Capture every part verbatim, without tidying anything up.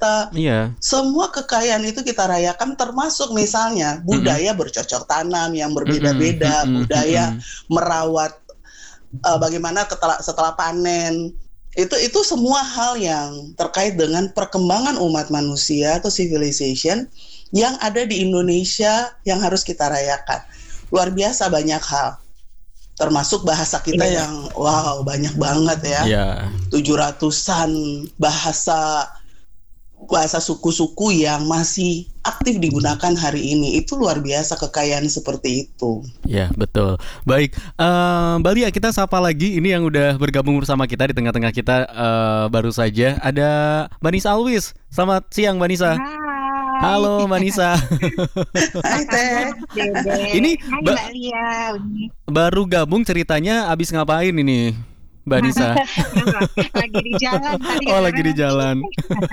wisata. Iya. Semua kekayaan itu kita rayakan, termasuk misalnya budaya Mm-mm. bercocok tanam yang Mm-mm, berbeda-beda, mm-mm, budaya mm-mm. merawat uh, bagaimana setelah, setelah panen. Itu itu semua hal yang terkait dengan perkembangan umat manusia atau civilization yang ada di Indonesia yang harus kita rayakan. Luar biasa banyak hal. Termasuk bahasa kita Iya. yang wow banyak banget ya. Iya. tujuh ratusan bahasa bahasa suku-suku yang masih aktif digunakan hari ini. Itu luar biasa kekayaan seperti itu. Ya, betul. Baik, eh, Mbak Lia, kita sapa lagi. Ini yang udah bergabung bersama kita di tengah-tengah kita eh, baru saja. Ada Mbak Nisa Alwis. Selamat siang, Mbak Nisa. Hai. Halo, Mbak Nisa. Hai Teh. Dede. Ini Hai ba- Mbak Lia. Ini. baru gabung ceritanya abis ngapain ini, Mbak Nisa? Lagi di jalan tadi. Oh, lagi di jalan.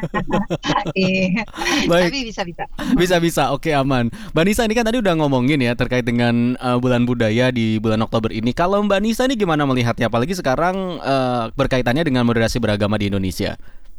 Iya. Baik. Tapi bisa-bisa. Bisa-bisa, oke, aman. Mbak Nisa ini kan tadi udah ngomongin ya terkait dengan uh, bulan budaya di bulan Oktober ini. Kalau Mbak Nisa ini gimana melihatnya? Apalagi sekarang uh, berkaitannya dengan moderasi beragama di Indonesia.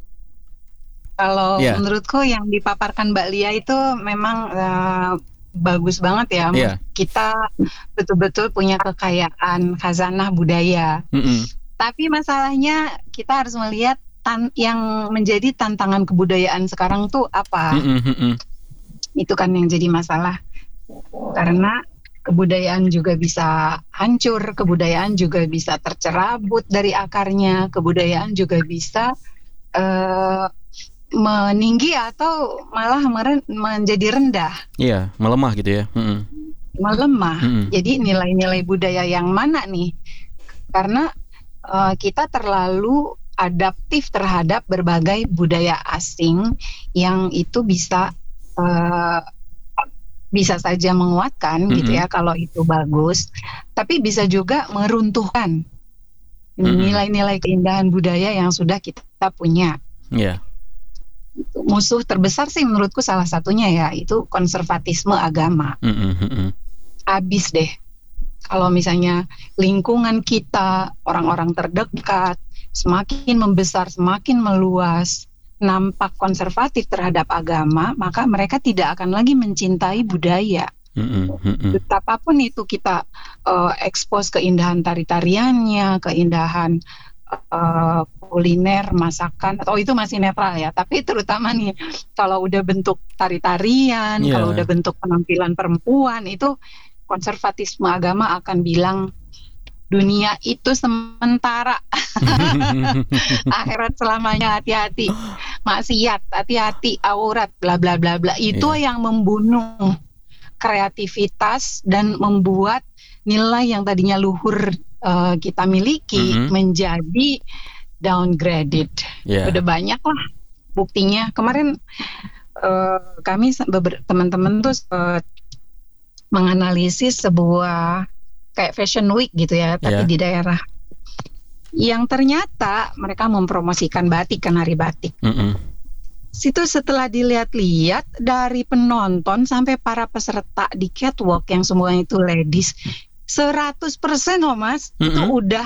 Kalau Iya. menurutku yang dipaparkan Mbak Lia itu memang eh, bagus banget ya. Iya. Kita betul-betul punya kekayaan khazanah budaya. Mm-mm. Tapi masalahnya kita harus melihat tan- yang menjadi tantangan kebudayaan sekarang tuh apa. Mm-mm, mm-mm. Itu kan yang jadi masalah. Karena kebudayaan juga bisa hancur, kebudayaan juga bisa tercerabut dari akarnya, kebudayaan juga bisa eh, meninggi atau malah meren- menjadi rendah, Iya, melemah gitu ya. Mm-mm. melemah. Mm-mm. Jadi nilai-nilai budaya yang mana nih? Karena eh, kita terlalu adaptif terhadap berbagai budaya asing yang itu bisa eh, bisa saja menguatkan Mm-mm. gitu ya kalau itu bagus, tapi bisa juga meruntuhkan Mm-mm. nilai-nilai keindahan budaya yang sudah kita punya. Iya. Musuh terbesar sih menurutku salah satunya ya itu konservatisme agama. Mm-mm, mm-mm. Abis deh kalau misalnya lingkungan kita, orang-orang terdekat semakin membesar, semakin meluas, nampak konservatif terhadap agama, maka mereka tidak akan lagi mencintai budaya. Mm-mm, mm-mm. Betapapun itu kita uh, expose keindahan tari-tariannya, keindahan uh, kuliner, masakan, atau itu masih netral ya. Tapi terutama nih kalau udah bentuk tari-tarian, Iya. kalau udah bentuk penampilan perempuan, itu konservatisme agama akan bilang dunia itu sementara, akhirat selamanya, hati-hati, maksiat, hati-hati, aurat, bla bla bla bla. Itu Iya. yang membunuh kreativitas dan membuat nilai yang tadinya luhur uh, kita miliki Mhm. menjadi downgraded. Iya. Udah banyak lah buktinya. Kemarin uh, kami se- beber- teman-teman tuh uh, menganalisis sebuah kayak fashion week gitu ya, tapi Iya. di daerah yang ternyata mereka mempromosikan batik, kenari batik. Mm-mm. Situ setelah dilihat-lihat dari penonton sampai para peserta di catwalk yang semuanya itu ladies, seratus persen loh Mas, itu Mm-mm. udah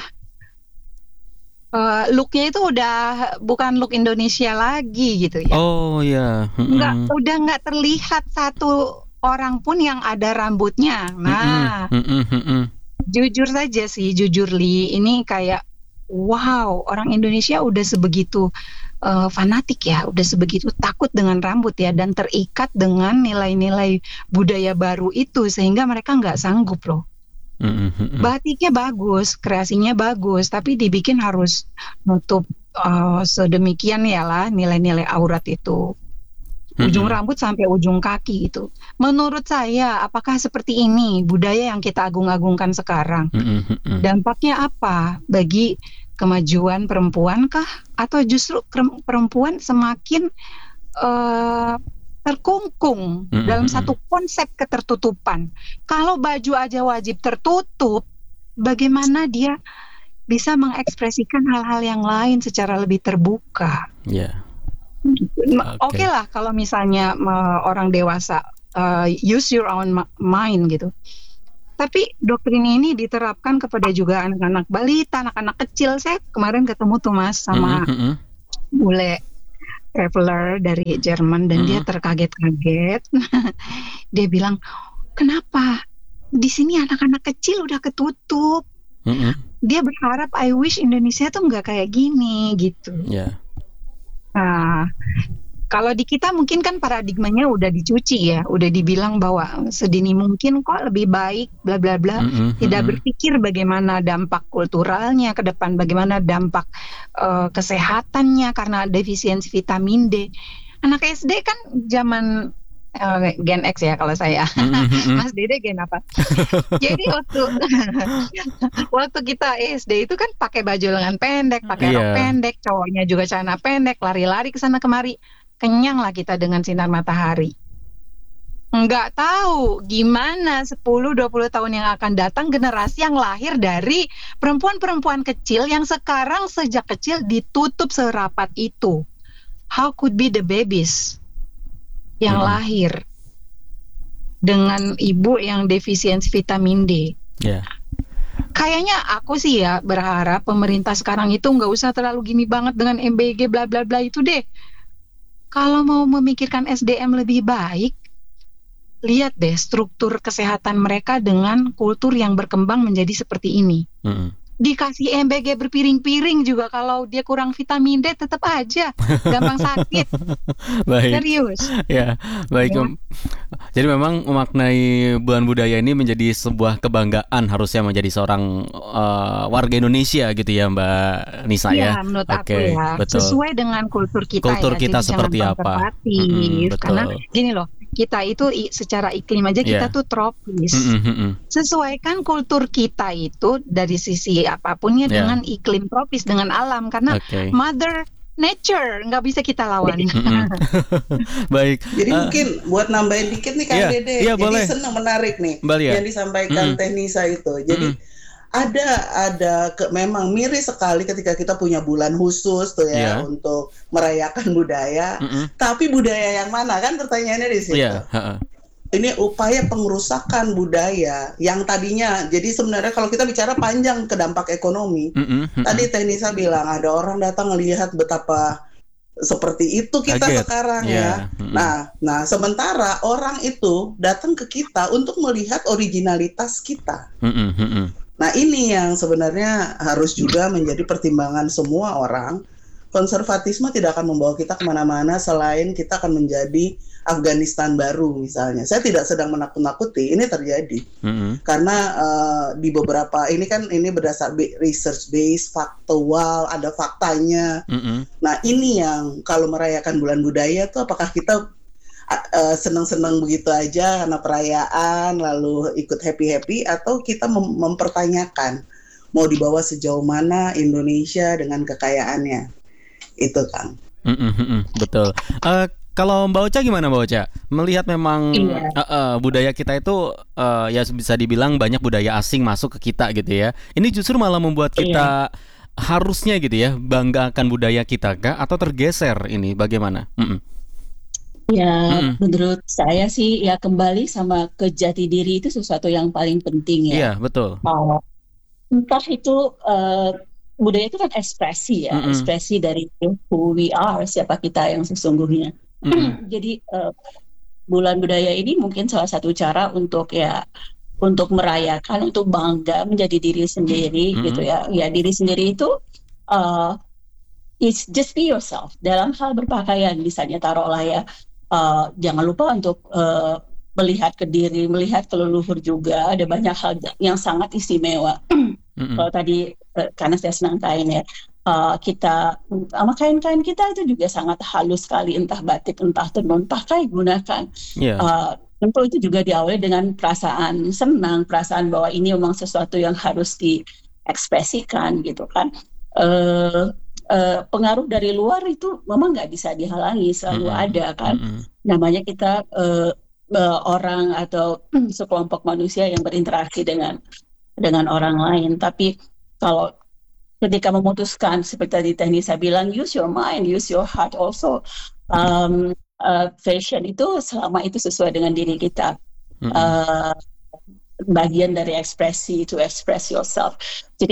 uh, looknya itu udah bukan look Indonesia lagi gitu ya. Oh ya. Nggak, udah nggak terlihat satu orang pun yang ada rambutnya. Nah, jujur saja sih, jujur Li, ini kayak wow, orang Indonesia udah sebegitu uh, fanatik ya, udah sebegitu takut dengan rambut ya, dan terikat dengan nilai-nilai budaya baru itu sehingga mereka nggak sanggup loh. Batiknya bagus, kreasinya bagus, tapi dibikin harus nutup uh, sedemikian ya lah nilai-nilai aurat itu. Ujung Mm-mm. rambut sampai ujung kaki itu. Menurut saya, apakah seperti ini budaya yang kita agung-agungkan sekarang? Mm-mm. Dampaknya apa bagi kemajuan perempuan kah? Atau justru kem- perempuan semakin uh, terkungkung Mm-mm. dalam satu konsep ketertutupan? Kalau baju aja wajib tertutup, bagaimana dia bisa mengekspresikan hal-hal yang lain secara lebih terbuka? Ya. Oke okay lah kalau misalnya uh, orang dewasa uh, use your own ma- mind gitu. Tapi doktrin ini diterapkan kepada juga anak-anak balita, anak-anak kecil. Saya kemarin ketemu tuh Mas sama Mm-mm. bule. traveler dari Jerman dan dia Mm-mm. terkaget-kaget. Dia bilang, kenapa di sini anak-anak kecil udah ketutup? Mm-mm. Dia berharap I wish Indonesia tuh nggak kayak gini gitu. Ya. Nah, kalau di kita mungkin kan paradigmanya udah dicuci ya, udah dibilang bahwa sedini mungkin kok lebih baik, bla bla bla. Mm-mm. Tidak Mm-mm. berpikir bagaimana dampak kulturalnya ke depan, bagaimana dampak eh, kesehatannya karena defisiensi vitamin D. Anak S D kan zaman eh, Gen X ya kalau saya, Mm-mm. Mm-mm. Mas Dede Gen apa? Jadi waktu waktu kita S D itu kan pakai baju lengan pendek, pakai rok Iya. pendek, cowoknya juga celana pendek, lari-lari ke sana kemari. Kenyang lah kita dengan sinar matahari. Nggak tahu gimana sepuluh dua puluh tahun yang akan datang generasi yang lahir dari perempuan-perempuan kecil yang sekarang sejak kecil ditutup serapat itu. How could be the babies yang Mm-mm. lahir dengan ibu yang defisiensi vitamin D? Ya. Kayaknya aku sih ya berharap pemerintah sekarang itu nggak usah terlalu gini banget dengan M B G bla bla bla itu deh. Kalau mau memikirkan S D M lebih baik, lihat deh struktur kesehatan mereka dengan kultur yang berkembang menjadi seperti ini. Mm-mm. Dikasih M B G berpiring-piring juga kalau dia kurang vitamin D tetap aja gampang sakit. Baik. Serius. Ya, baik. Ya. Em. Jadi memang memaknai Bulan Budaya ini menjadi sebuah kebanggaan harusnya menjadi seorang uh, warga Indonesia gitu ya, Mbak Nisa Iya, ya. menurut aku Oke, ya betul. sesuai dengan kultur kita Kultur ya. kita Jadi seperti jangan apa? konservatif. Mm-mm, Karena betul. gini loh, kita itu i- secara iklim aja kita Iya. tuh tropis. Mm-mm, mm-mm. Sesuaikan kultur kita itu dari sisi apapunnya Ya. dengan iklim tropis, dengan alam, karena Oke. Mother Nature nggak bisa kita lawan. Mm-mm. Baik. Jadi Eh, mungkin buat nambahin dikit nih Kang Iya, Dede. iya, Jadi boleh. senang menarik nih Mbak Lia. yang disampaikan Mm-mm. Teh Nisa itu. Jadi Mm-mm. ada ada ke, memang miris sekali ketika kita punya bulan khusus tuh ya Iya. untuk merayakan budaya. Mm-mm. Tapi budaya yang mana kan pertanyaannya di situ. Iya, heeh. Ini upaya pengerusakan budaya yang tadinya, jadi sebenarnya kalau kita bicara panjang ke dampak ekonomi, Mm-mm, mm-mm. tadi Teh Nisa bilang ada orang datang melihat betapa seperti itu kita Kaget. sekarang Iya. ya. Mm-mm. Nah, nah sementara orang itu datang ke kita untuk melihat originalitas kita. Mm-mm, mm-mm. Nah, ini yang sebenarnya harus juga menjadi pertimbangan semua orang. Konservatisme tidak akan membawa kita kemana-mana selain kita akan menjadi Afghanistan baru misalnya. Saya tidak sedang menakut-nakuti, ini terjadi. Mm-mm. Karena uh, di beberapa, ini kan ini berdasar research base, faktual, ada faktanya. Mm-mm. Nah, ini yang kalau merayakan bulan budaya tuh apakah kita uh, senang-senang begitu aja karena perayaan lalu ikut happy-happy, atau kita mem- mempertanyakan mau dibawa sejauh mana Indonesia dengan kekayaannya. Itu Kang. Mm-mm, mm-mm. Betul. Eh, kalau Mbak Ocha gimana Mbak Ocha? Melihat memang Iya. eh, eh, budaya kita itu eh, ya bisa dibilang banyak budaya asing masuk ke kita gitu ya. Ini justru malah membuat kita harusnya gitu ya bangga akan budaya kita kah atau tergeser ini bagaimana? Mm-mm. Ya, Mm-mm. menurut saya sih ya kembali sama ke jati diri itu sesuatu yang paling penting ya. Iya, betul. Oh, entah itu eh, budaya itu kan ekspresi ya, Mm-mm. ekspresi dari who we are, siapa kita yang sesungguhnya. Mm-mm. Jadi eh, bulan budaya ini mungkin salah satu cara untuk ya untuk merayakan, untuk bangga menjadi diri sendiri Mm-mm. gitu ya. Ya diri sendiri itu eh, it's just be yourself. Dalam hal berpakaian misalnya taruhlah ya, eh, jangan lupa untuk eh, melihat ke diri, melihat ke leluhur juga. Ada banyak hal yang sangat istimewa. Mm-mm. Kalau tadi eh, karena saya senang kain ya, eh, kita sama kain-kain kita itu juga sangat halus sekali, entah batik, entah tenun, pakai gunakan. Iya. Eh, tentu itu juga diawali dengan perasaan senang, perasaan bahwa ini memang sesuatu yang harus diekspresikan gitu kan. Eh, eh, pengaruh dari luar itu memang nggak bisa dihalangi, selalu Mm-mm. ada kan. Mm-mm. Namanya kita eh, eh, orang atau sekelompok manusia yang berinteraksi dengan dengan orang lain. Tapi kalau ketika memutuskan seperti tadi Teh Nisa bilang, use your mind, use your heart also. Um, uh, fashion itu selama itu sesuai dengan diri kita. Mm-mm. Uh, bagian dari ekspresi, to express yourself. Jadi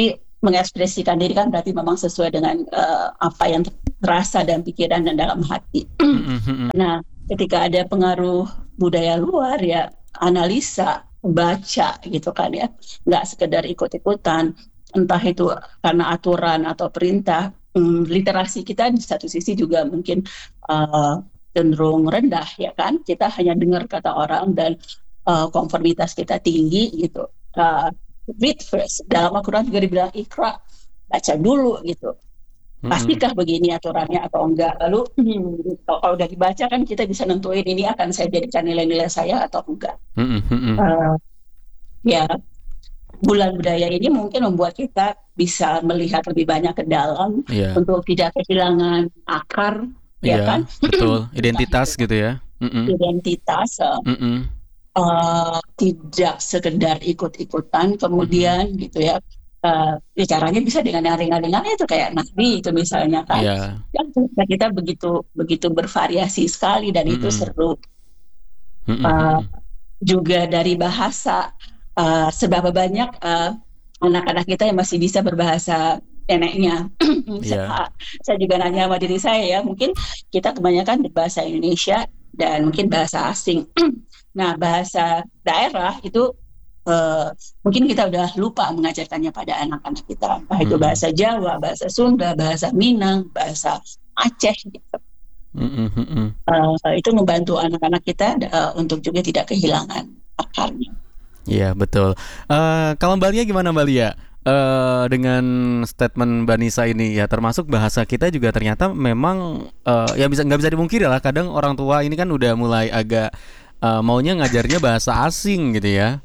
mengekspresikan diri kan berarti memang sesuai dengan uh, apa yang terasa dan pikiran dan dalam hati. Nah, ketika ada pengaruh budaya luar ya analisa, baca gitu kan ya, nggak sekedar ikut-ikutan, entah itu karena aturan atau perintah. Hmm, literasi kita di satu sisi juga mungkin uh, cenderung rendah ya kan, kita hanya dengar kata orang dan uh, konformitas kita tinggi gitu. Uh, read first, dalam Al-Quran juga dibilang ikra, baca dulu gitu. Pastikah begini aturannya atau enggak? Lalu hmm, kalau udah dibaca kan kita bisa nentuin ini akan saya jadikan nilai-nilai saya atau enggak. Uh, ya, bulan budaya ini mungkin membuat kita bisa melihat lebih banyak ke dalam yeah. untuk tidak kehilangan akar, yeah, ya kan? Betul, identitas gitu ya. Mm-mm. Identitas. Uh, Uh, tidak sekedar ikut-ikutan kemudian mm-hmm. gitu ya, uh, ya caranya bisa dengan yang ringan-ringan itu kayak Nabi itu misalnya kan, yeah. yang kita begitu begitu bervariasi sekali dan mm-hmm. itu seru. Mm-hmm. Uh, juga dari bahasa, uh, seberapa banyak uh, anak-anak kita yang masih bisa berbahasa neneknya. Yeah. Saya juga nanya sama diri saya ya, mungkin kita kebanyakan berbahasa Indonesia dan mungkin bahasa asing. Nah, bahasa daerah itu uh, mungkin kita udah lupa mengajarkannya pada anak-anak kita. Entah itu bahasa Jawa, bahasa Sunda, bahasa Minang, bahasa Aceh gitu. Mm-hmm. Uh, itu membantu anak-anak kita uh, untuk juga tidak kehilangan akarnya. Iya, betul. Uh, kalau Mbak Lia gimana Mbak Lia? Uh, dengan statement Mbak Nisa ini ya, termasuk bahasa kita juga ternyata memang uh, ya bisa nggak bisa dipungkiri lah, kadang orang tua ini kan udah mulai agak Uh, maunya ngajarnya bahasa asing gitu ya.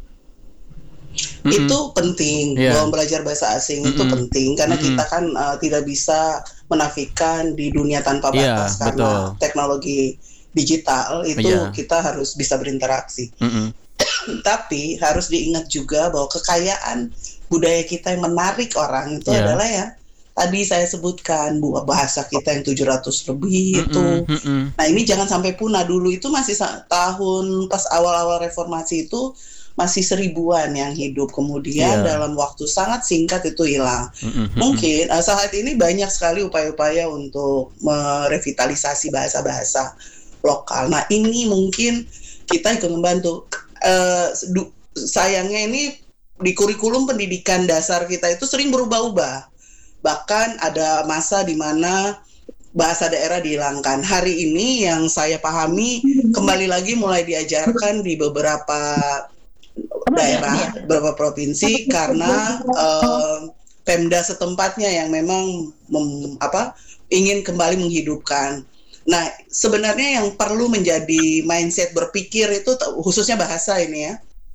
Mm-mm. Itu penting, yeah. Bahwa belajar bahasa asing Mm-mm. itu penting karena Mm-mm. kita kan uh, tidak bisa menafikan di dunia tanpa batas, yeah, karena betul. Teknologi digital itu yeah. kita harus bisa berinteraksi. Tapi harus diingat juga bahwa kekayaan budaya kita yang menarik orang itu yeah. adalah ya tadi saya sebutkan buah bahasa kita yang tujuh ratus lebih mm-mm, itu. Mm-mm. Nah, ini jangan sampai punah. Dulu itu masih tahun pas awal-awal reformasi itu masih seribuan yang hidup. Kemudian yeah. dalam waktu sangat singkat itu hilang. Mm-mm, Mungkin uh, saat ini banyak sekali upaya-upaya untuk merevitalisasi bahasa-bahasa lokal. Nah, ini mungkin kita ikut membantu. Uh, du- sayangnya ini di kurikulum pendidikan dasar kita itu sering berubah-ubah. Bahkan ada masa di mana bahasa daerah dihilangkan. Hari ini yang saya pahami kembali lagi mulai diajarkan di beberapa daerah, beberapa provinsi karena uh, Pemda setempatnya yang memang mem, apa, ingin kembali menghidupkan. Nah, sebenarnya yang perlu menjadi mindset berpikir itu khususnya bahasa ini ya.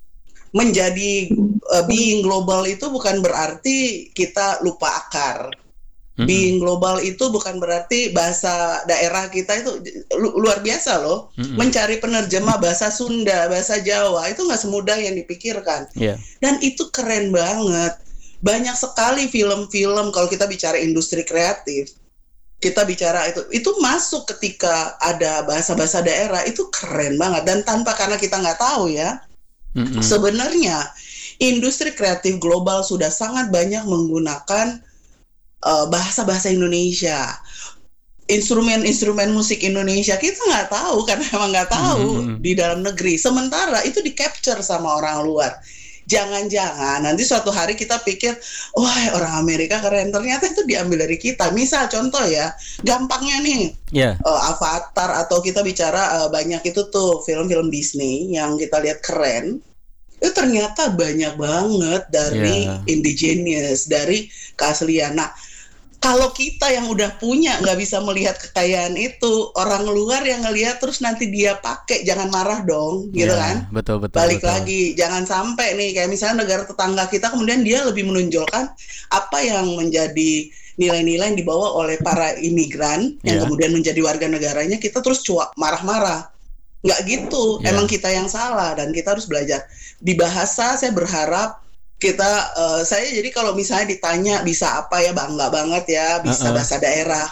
Menjadi uh, being global itu bukan berarti kita lupa akar. Mm-hmm. Being global itu bukan berarti bahasa daerah kita itu lu- luar biasa loh. Mm-hmm. Mencari penerjemah bahasa Sunda, bahasa Jawa itu nggak semudah yang dipikirkan. Yeah. Dan itu keren banget. Banyak sekali film-film kalau kita bicara industri kreatif. Kita bicara itu, itu masuk ketika ada bahasa-bahasa daerah itu keren banget. Dan tanpa karena kita nggak tahu ya. Mm-hmm. Sebenarnya industri kreatif global sudah sangat banyak menggunakan uh, bahasa-bahasa Indonesia, instrumen-instrumen musik Indonesia kita nggak tahu karena emang nggak tahu mm-hmm. di dalam negeri. Sementara itu di capture sama orang luar. Jangan-jangan nanti suatu hari kita pikir, wah orang Amerika keren, ternyata itu diambil dari kita. Misal contoh ya, gampangnya nih, yeah. uh, Avatar atau kita bicara uh, banyak itu tuh film-film Disney yang kita lihat keren, itu ternyata banyak banget dari yeah. indigenous, dari keaslian. Nah, kalau kita yang udah punya nggak bisa melihat kekayaan itu, orang luar yang ngelihat terus nanti dia pakai, jangan marah dong, gitu yeah, kan? Betul betul. Balik betul. lagi, jangan sampai nih kayak misalnya negara tetangga kita kemudian dia lebih menonjolkan apa yang menjadi nilai-nilai yang dibawa oleh para imigran yang yeah. kemudian menjadi warga negaranya, kita terus cuak marah-marah. Nggak gitu, yeah. emang kita yang salah dan kita harus belajar. Di bahasa saya berharap kita, uh, saya jadi kalau misalnya ditanya bisa apa ya, bangga banget ya bisa uh-uh. bahasa daerah.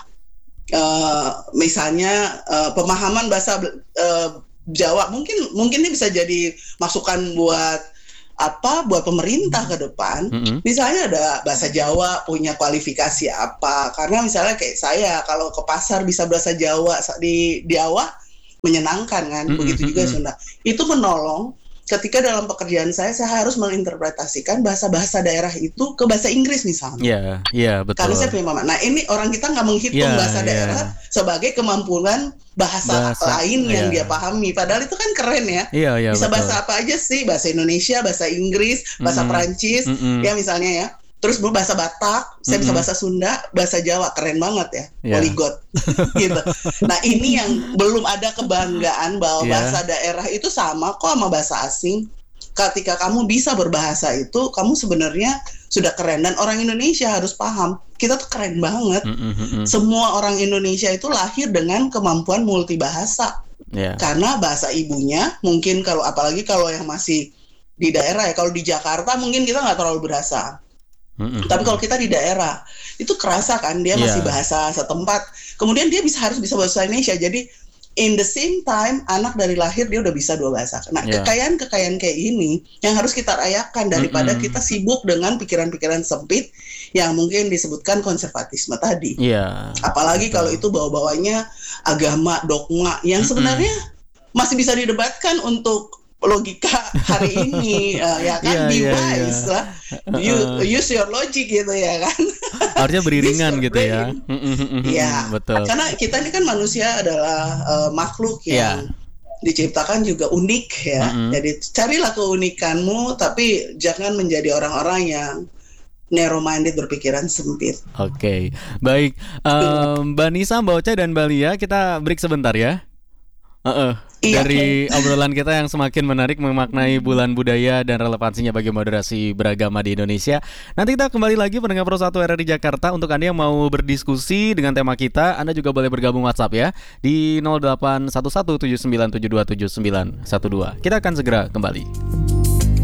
Uh, misalnya uh, pemahaman bahasa uh, Jawa mungkin mungkin ini bisa jadi masukan buat apa buat pemerintah ke depan, mm-hmm. misalnya ada bahasa Jawa punya kualifikasi apa, karena misalnya kayak saya kalau ke pasar bisa bahasa Jawa di di awal menyenangkan kan, mm-hmm. begitu juga Sunda, itu menolong ketika dalam pekerjaan saya saya harus menginterpretasikan bahasa-bahasa daerah itu ke bahasa Inggris misalnya. Iya, yeah, iya yeah, betul. Karena saya punya mama. Nah ini orang kita nggak menghitung yeah, bahasa yeah. daerah sebagai kemampuan bahasa, bahasa lain yang yeah. dia pahami. Padahal itu kan keren ya. Yeah, yeah, bisa betul. bahasa apa aja sih? Bahasa Indonesia, bahasa Inggris, bahasa mm-hmm. Perancis, mm-hmm. ya misalnya ya. Terus bahasa Batak, saya mm-hmm. bisa bahasa Sunda, bahasa Jawa, keren banget ya, yeah. polyglot gitu. Nah ini yang belum ada kebanggaan bahwa yeah. bahasa daerah itu sama kok sama bahasa asing. Ketika kamu bisa berbahasa itu, kamu sebenarnya sudah keren. Dan orang Indonesia harus paham, kita tuh keren banget. Mm-hmm. Semua orang Indonesia itu lahir dengan kemampuan multibahasa. Yeah. Karena bahasa ibunya, mungkin kalau apalagi kalau yang masih di daerah ya, kalau di Jakarta mungkin kita nggak terlalu berasa. Mm-hmm. Tapi kalau kita di daerah itu kerasa kan dia masih yeah. bahasa setempat. Kemudian dia bisa harus bisa bahasa Indonesia. Jadi in the same time anak dari lahir dia udah bisa dua bahasa. Nah yeah. kekayaan-kekayaan kayak ini yang harus kita rayakan daripada mm-hmm. kita sibuk dengan pikiran-pikiran sempit yang mungkin disebutkan konservatisme tadi. Yeah. Apalagi kalau itu bawa-bawanya agama, dogma yang sebenarnya mm-hmm. masih bisa didebatkan untuk logika hari ini, uh, ya kan, yeah, be yeah, wise yeah. lah, you, use your logic gitu ya kan. Harusnya beriringan gitu ya. Iya, betul. Karena kita ini kan manusia adalah uh, makhluk yang yeah. diciptakan juga unik ya. Mm-hmm. Jadi carilah keunikanmu, tapi jangan menjadi orang-orang yang narrow minded, berpikiran sempit. Oke, okay. Baik. Um, Mbak Nisa, Mbak Ocha dan Mbak Lia, kita break sebentar ya. Uh-uh. Iya, Dari okay. obrolan kita yang semakin menarik memaknai bulan budaya dan relevansinya bagi moderasi beragama di Indonesia. Nanti kita kembali lagi pendengar Pro satu R R I Jakarta. Untuk Anda yang mau berdiskusi dengan tema kita, Anda juga boleh bergabung WhatsApp ya di nol delapan satu satu tujuh sembilan tujuh dua tujuh sembilan satu dua. Kita akan segera kembali.